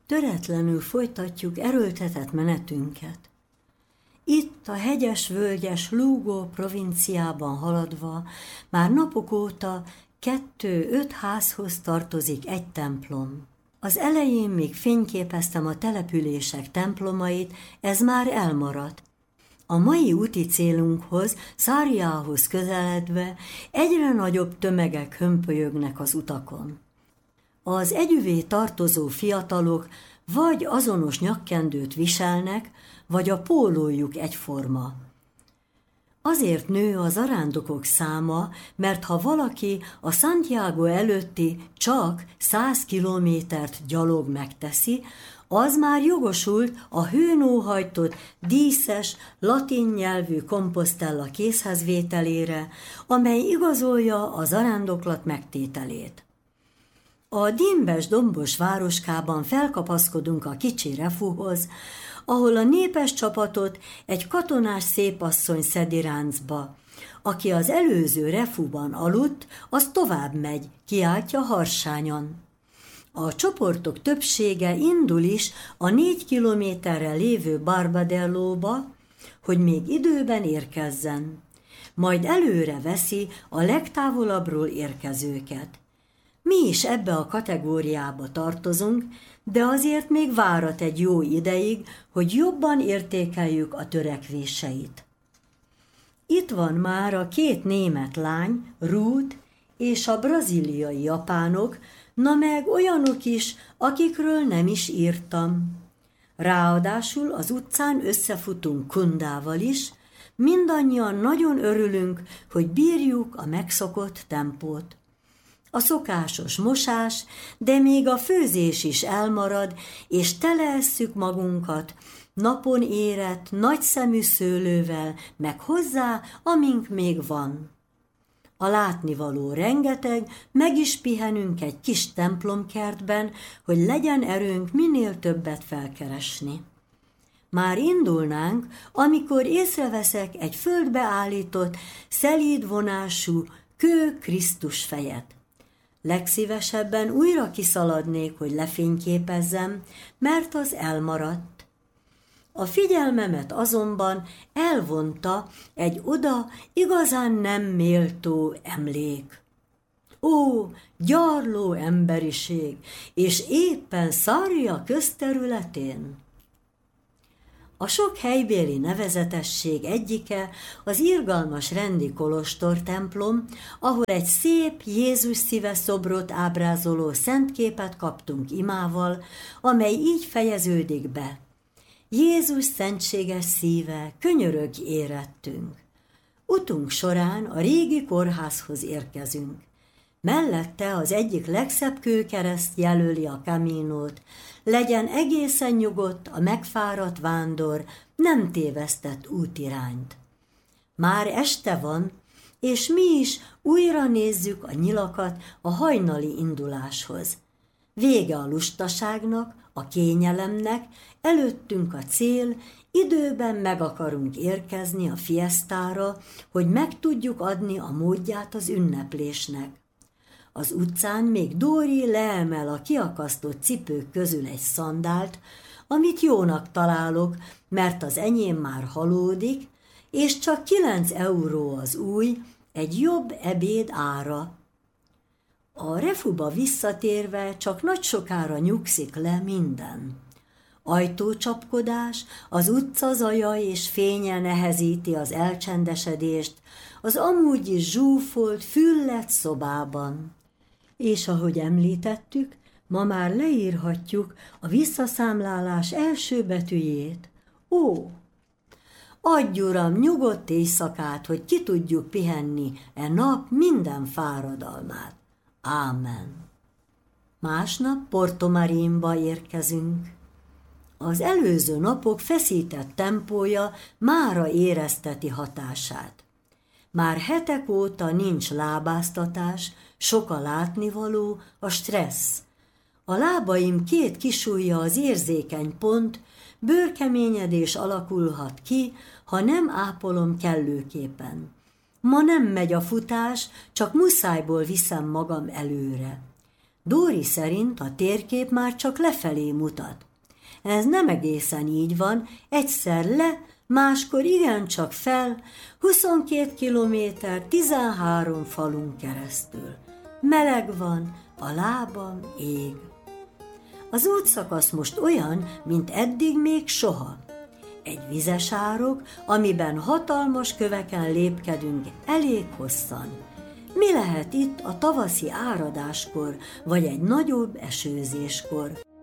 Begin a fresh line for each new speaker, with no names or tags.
Töretlenül folytatjuk erőltetett menetünket. Itt a hegyes-völgyes Lugo provinciában haladva már napok óta 2-5 házhoz tartozik egy templom. Az elején még fényképeztem a települések templomait, ez már elmaradt. A mai úti célunkhoz, Sarriához közeledve egyre nagyobb tömegek hömpölyögnek az utakon. Az együvé tartozó fiatalok vagy azonos nyakkendőt viselnek, vagy a pólójuk egyforma. Azért nő az arándokok száma, mert ha valaki a Santiago előtti csak 100 kilométert gyalog megteszi, az már jogosult a hőn óhajtott, díszes, latin nyelvű Compostella készhezvételére, amely igazolja a zarándoklat megtételét. A dimbes dombos városkában felkapaszkodunk a kicsi refúhoz, ahol a népes csapatot egy katonás szépasszony szedi ráncba. Aki az előző refúban aludt, az tovább megy, kiáltja harsányan. A csoportok többsége indul is a 4 kilométerre lévő Barbadellóba, hogy még időben érkezzen. Majd előre veszi a legtávolabbról érkezőket. Mi is ebbe a kategóriába tartozunk, de azért még várat egy jó ideig, hogy jobban értékeljük a törekvéseit. Itt van már a 2 német lány, Ruth és a brazíliai japánok, na meg olyanok is, akikről nem is írtam. Ráadásul az utcán összefutunk Kundával is, mindannyian nagyon örülünk, hogy bírjuk a megszokott tempót. A szokásos mosás, de még a főzés is elmarad, és teleesszük magunkat napon érett, nagyszemű szőlővel, meg hozzá, amink még van. A látnivaló rengeteg, meg is pihenünk egy kis templomkertben, hogy legyen erőnk minél többet felkeresni. Már indulnánk, amikor észreveszek egy földbe állított, szelíd vonású kő Krisztus fejet. Legszívesebben újra kiszaladnék, hogy lefényképezzem, mert az elmaradt. A figyelmemet azonban elvonta egy oda igazán nem méltó emlék. Ó, gyarló emberiség, és éppen Sarria közterületén! A sok helybéli nevezetesség egyike az irgalmas rendi kolostor templom, ahol egy szép Jézus szíve szobrot ábrázoló szentképet kaptunk imával, amely így fejeződik be. Jézus szentséges szíve, könyörögj érettünk. Utunk során a régi kórházhoz érkezünk. Mellette az egyik legszebb kőkereszt jelöli a Camínót, legyen egészen nyugodt a megfáradt vándor, nem tévesztett útirányt. Már este van, és mi is újra nézzük a nyilakat a hajnali induláshoz. Vége a lustaságnak, a kényelemnek, előttünk a cél, időben meg akarunk érkezni a fiesztára, hogy meg tudjuk adni a módját az ünneplésnek. Az utcán még Dóri leemel a kiakasztott cipők közül egy szandált, amit jónak találok, mert az enyém már halódik, és csak 9 euró az új, egy jobb ebéd ára. A refuba visszatérve csak nagy sokára nyugszik le minden. Ajtócsapkodás, az utca zaja és fénye nehezíti az elcsendesedést az amúgy is zsúfolt, füllett szobában. És ahogy említettük, ma már leírhatjuk a visszaszámlálás első betűjét. Ó! Adj, Uram, nyugodt éjszakát, hogy ki tudjuk pihenni e nap minden fáradalmát. Ámen. Másnap Porto Marinba érkezünk. Az előző napok feszített tempója mára érezteti hatását. Már hetek óta nincs lábáztatás, sok a látnivaló, a stressz. A lábaim 2 kisujja az érzékeny pont, bőrkeményedés alakulhat ki, ha nem ápolom kellőképpen. Ma nem megy a futás, csak muszájból viszem magam előre. Dóri szerint a térkép már csak lefelé mutat. Ez nem egészen így van, egyszer le, máskor igencsak fel, 22 kilométer, 13 falun keresztül. Meleg van, a lábam ég. Az útszakasz most olyan, mint eddig még soha. Egy vizes árok, amiben hatalmas köveken lépkedünk elég hosszan. Mi lehet itt a tavaszi áradáskor, vagy egy nagyobb esőzéskor?